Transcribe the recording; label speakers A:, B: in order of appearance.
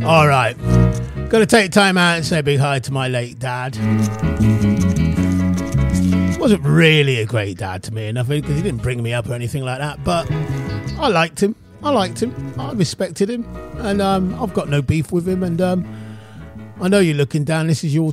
A: All right. Got to take time out and say a big hi to my late dad. Wasn't really a great dad to me or nothing, because he didn't bring me up or anything like that, but I liked him. I respected him, and I've got no beef with him, and I know you're looking down. This is your